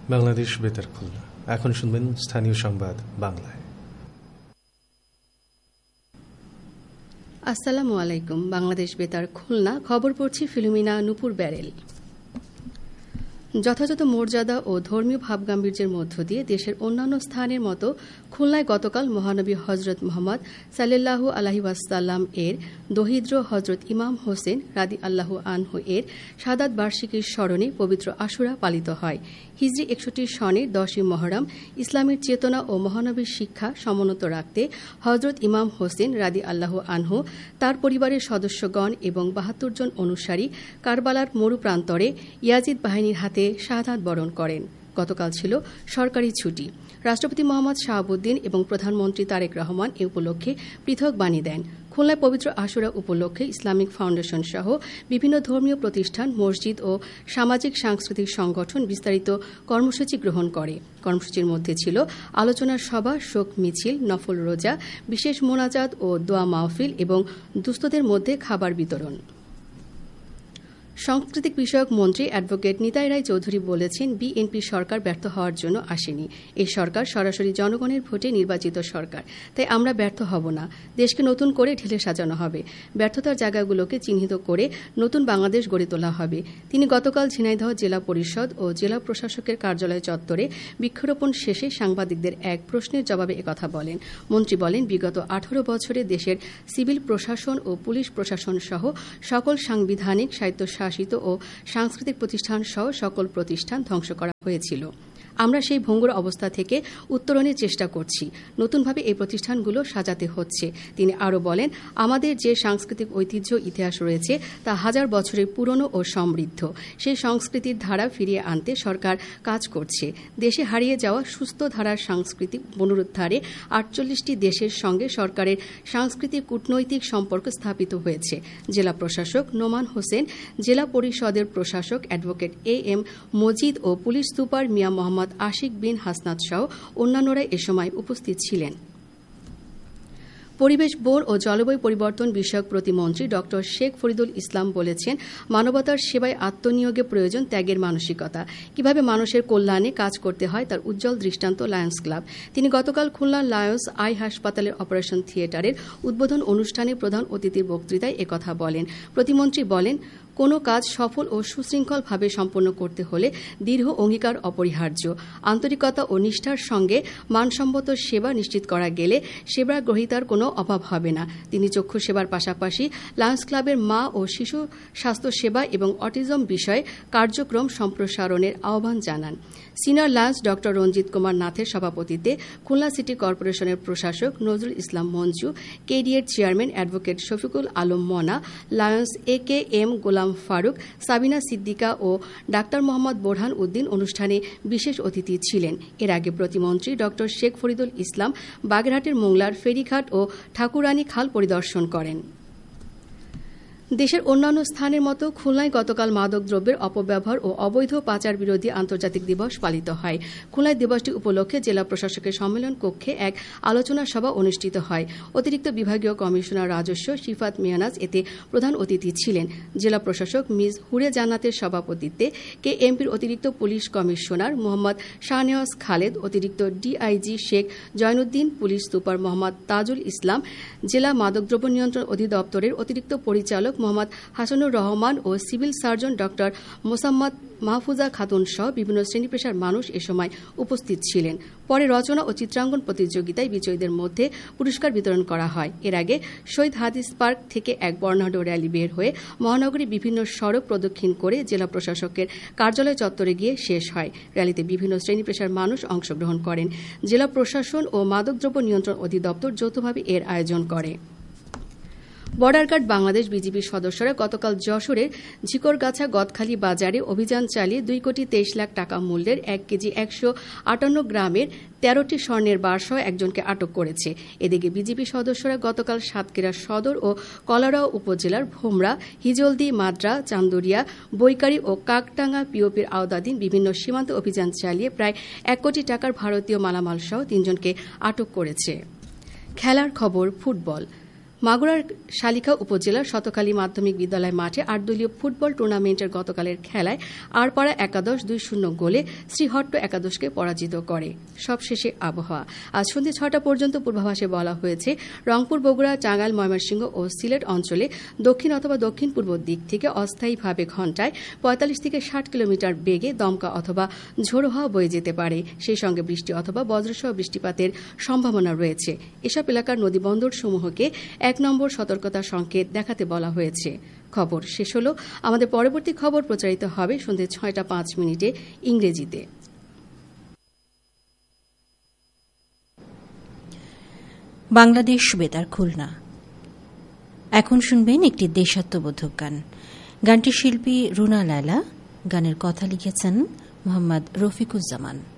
বাংলাদেশ বেতার খুলনা। এখন শুনবেন স্থানীয় সংবাদ বাংলায়। আসসালামু আলাইকুম। বাংলাদেশ বেতার খুলনা, খবর পড়ছি ফিলুমিনা নুপুর ব্যারেল। যথাযথ মর্যাদা ও ধর্মীয় ভাবগাম্ভীর্যের মধ্য দিয়ে দেশের অন্যান্য স্থানের মতো খুলনায় গতকাল মহানবী হজরত মোহাম্মদ সাল্লাল্লাহু আলাইহি ওয়াসাল্লাম এর দহিদ্র হজরত ইমাম হোসেন রাদি আল্লাহু আনহু এর শাহাদাত বার্ষিকীর স্মরণে পবিত্র আশুরা পালিত হয়। হিজরি 61 সনের 10ই মহরম ইসলামের চেতনা ও মহানবীর শিক্ষা সমুন্নত রাখতে হজরত ইমাম হোসেন রাদি আল্লাহু আনহু, তার পরিবারের সদস্যগণ এবং 72 জন অনুসারী কারবালার মরু প্রান্তরে ইয়াজিদ বাহিনীর হাতে শাহাদাত বরণ করেন। গতকাল ছিল সরকারি ছুটি। রাষ্ট্রপতি মোহাম্মদ শাহাবুদ্দিন এবং প্রধানমন্ত্রী তারেক রহমান এ উপলক্ষে পৃথক বাণী দেন। খুলনায় পবিত্র আশুরা উপলক্ষে ইসলামিক ফাউন্ডেশন সহ বিভিন্ন ধর্মীয় প্রতিষ্ঠান, মসজিদ ও সামাজিক সাংস্কৃতিক সংগঠন বিস্তারিত কর্মসূচি গ্রহণ করে। কর্মসূচির মধ্যে ছিল আলোচনা সভা, শোক মিছিল, নফল রোজা, বিশেষ মোনাজাত ও দোয়া মাহফিল এবং দুস্থদের মধ্যে খাবার বিতরণ। সাংস্কৃতিক বিষয়ক মন্ত্রী অ্যাডভোকেট নিতাই রায় চৌধুরী বলেছেন, বিএনপি সরকার ব্যর্থ হওয়ার জন্য আসেনি। এই সরকার সরাসরি জনগণের ভোটে নির্বাচিত সরকার, তাই আমরা ব্যর্থ হব না। দেশকে নতুন করে ঢেলে সাজানো হবে, ব্যর্থতার জায়গাগুলোকে চিহ্নিত করে নতুন বাংলাদেশ গড়ে তোলা হবে। তিনি গতকাল ঝিনাইদহ জেলা পরিষদ ও জেলা প্রশাসকের কার্যালয় চত্বরে বৃক্ষরোপণ শেষে সাংবাদিকদের এক প্রশ্নের জবাবে একথা বলেন। মন্ত্রী বলেন, বিগত 18 বছরে দেশের সিভিল প্রশাসন ও পুলিশ প্রশাসন সহ সকল সাংবিধানিক, স্বায়ত্তশাসিত ও সাংস্কৃতিক প্রতিষ্ঠান সহ সকল প্রতিষ্ঠান ধ্বংস করা হয়েছিল। আমরা সেই ভঙ্গুর অবস্থা থেকে উত্তরণের চেষ্টা করছি, নতুনভাবে এই প্রতিষ্ঠানগুলো সাজাতে হচ্ছে। তিনি আরও বলেন, আমাদের যে সাংস্কৃতিক ঐতিহ্য ইতিহাস রয়েছে তা হাজার বছরের পুরনো ও সমৃদ্ধ। সেই সংস্কৃতির ধারা ফিরিয়ে আনতে সরকার কাজ করছে। দেশে হারিয়ে যাওয়া সুস্থ ধারার সাংস্কৃতিক পুনরুদ্ধারে 48টি দেশের সঙ্গে সরকারের সাংস্কৃতিক কূটনৈতিক সম্পর্ক স্থাপিত হয়েছে। জেলা প্রশাসক নোমান হোসেন, জেলা পরিষদের প্রশাসক অ্যাডভোকেট এম মজিদ ও পুলিশ সুপার মিয়া মোহাম্মদ আশিক বিন হাসনাত সহ অন্যান্যরা এ সময় উপস্থিত ছিলেন। পরিবেশ, বন ও জলবায়ু পরিবর্তন বিষয়ক প্রতিমন্ত্রী ড শেখ ফরিদুল ইসলাম বলেছেন, মানবতার সেবায় আত্মনিয়োগে প্রয়োজন ত্যাগের মানসিকতা। কিভাবে মানুষের কল্যাণে কাজ করতে হয় তার উজ্জ্বল দৃষ্টান্ত লায়ন্স ক্লাব। তিনি গতকাল খুলনা লায়ন্স আই হাসপাতালের অপারেশন থিয়েটারের উদ্বোধন অনুষ্ঠানে প্রধান অতিথির বক্তৃতায় একথা বলেন। প্রতিমন্ত্রী বলেন, কোনো কাজ সফল ও সুশৃঙ্খলভাবে সম্পন্ন করতে হলে দৃঢ় অঙ্গীকার অপরিহার্য। আন্তরিকতা ও নিষ্ঠার সঙ্গে মানসম্মত সেবা নিশ্চিত করা গেলে সেবা গ্রহীতার কোনো অভাব হবে না। তিনি চক্ষু সেবার পাশাপাশি লায়ন্স ক্লাবের মা ও শিশু স্বাস্থ্য সেবা এবং অটিজম বিষয়ে কার্যক্রম সম্প্রসারণের আহ্বান জানান। সিনিয়র লায়ন্স ড রঞ্জিত কুমার নাথের সভাপতিত্বে খুলনা সিটি কর্পোরেশনের প্রশাসক নজরুল ইসলাম মঞ্জু, কেডিএর চেয়ারম্যান অ্যাডভোকেট শফিকুল আলম মনা, লায়ন্স এম গোলাম ফারুক, সাবিনা সিদ্দিকা ও ডাক্তার মোহাম্মদ বোরহান উদ্দিন অনুষ্ঠানে বিশেষ অতিথি ছিলেন। এর আগে প্রতিমন্ত্রী ড শেখ ফরিদুল ইসলাম বাগেরহাটের মোংলার ফেরিঘাট ও ঠাকুরানী খাল পরিদর্শন করেন। দেশের অন্যান্য স্থানের মতো খুলনায় গতকাল মাদকদ্রব্যের অপব্যবহার ও অবৈধ পাচার বিরোধী আন্তর্জাতিক দিবস পালিত হয়। খুলনায় দিবসটি উপলক্ষে জেলা প্রশাসকের সম্মেলন কক্ষে এক আলোচনা সভা অনুষ্ঠিত হয়। অতিরিক্ত বিভাগীয় কমিশনার রাজস্ব শিফাত মিয়ানাজ এতে প্রধান অতিথি ছিলেন। জেলা প্রশাসক মিস হুরে জান্নাতের সভাপতিত্বে কেএমপির অতিরিক্ত পুলিশ কমিশনার মোহাম্মদ শাহনেওয়াজ খালেদ, অতিরিক্ত DIG Sheikh Zainuddin, police super Mohammad Tajul Islam, জেলা মাদকদ্রব্য নিয়ন্ত্রণ অধিদপ্তরের অতিরিক্ত পরিচালক মোহাম্মদ হাসানুর রহমান ও সিভিল সার্জন ড মোসাম্মদ মাহফুজা খাতুন সহ বিভিন্ন শ্রেণী পেশার মানুষ এ সময় উপস্থিত ছিলেন। পরে রচনা ও চিত্রাঙ্কন প্রতিযোগিতায় বিজয়ীদের মধ্যে পুরস্কার বিতরণ করা হয়। এর আগে শহীদ হাদিস পার্ক থেকে এক বর্ণাঢ্য র্যালি বের হয়ে মহানগরীর বিভিন্ন সড়ক প্রদক্ষিণ করে জেলা প্রশাসকের কার্যালয় চত্বরে গিয়ে শেষ হয়। র্যালিতে বিভিন্ন শ্রেণী পেশার মানুষ অংশগ্রহণ করেন। জেলা প্রশাসন ও মাদকদ্রব্য নিয়ন্ত্রণ অধিদপ্তর যৌথভাবে এর আয়োজন করে। বর্ডার গার্ড বাংলাদেশ বিজিবির সদস্যরা গতকাল যশোরের ঝিকরগাছা গদখালি বাজারে অভিযান চালিয়ে 2 কোটি 23 লাখ টাকা মূল্যের 1 কেজি 158 গ্রামের 13টি স্বর্ণের বারসহ একজনকে আটক করেছে। এদিকে বিজিবি সদস্যরা গতকাল সাতক্ষীরা সদর ও কলারাও উপজেলার ভোমরা, হিজলদি, মাদ্রা, চান্দুরিয়া, বৈকারি ও কাকডাঙ্গা পিওপির আওতাধীন বিভিন্ন সীমান্ত অভিযান চালিয়ে প্রায় 1 কোটি টাকার ভারতীয় মালামাল সহ 3 জনকে আটক করেছে। খেলার খবর, ফুটবল। মাগুরার শালিখা উপজেলার শতকালী মাধ্যমিক বিদ্যালয় মাঠে ৮ দলীয় ফুটবল টুর্নামেন্টের গতকালের খেলায় আরপাড়া একাদশ ২-০ গোলে শ্রীহট্ট একাদশকে পরাজিত করে। সবশেষে আবহাওয়া। আজ সন্ধ্যে ৬টা পর্যন্ত পূর্বাভাসে বলা হয়েছে রংপুর, বগুড়া, টাঙ্গাইল, ময়মনসিংহ ও সিলেট অঞ্চলে দক্ষিণ অথবা দক্ষিণ পূর্ব দিক থেকে অস্থায়ীভাবে ঘণ্টায় ৪৫ থেকে ৬০ কিলোমিটার বেগে দমকা অথবা ঝোড়ো হাওয়া বয়ে যেতে পারে। সেই সঙ্গে বৃষ্টি অথবা বজ্রসহ বৃষ্টিপাতের সম্ভাবনা রয়েছে। এসব এলাকার নদীবন্দর সমূহকে ১ নম্বর সতর্কতা সংকেত দেখাতে বলা হয়েছে। খবর শেষ হলো। আমাদের পরবর্তী খবর প্রচারিত হবে সন্ধ্যে ৬টা ৫ মিনিটে ইংরেজিতে। বাংলাদেশ বেতার খুলনা। এখন শুনবেন একটি দেশাত্মবোধক গান। গানটির শিল্পী রুনা লায়লা, গানের কথা লিখেছেন মোহাম্মদ রফিকুজ্জামান।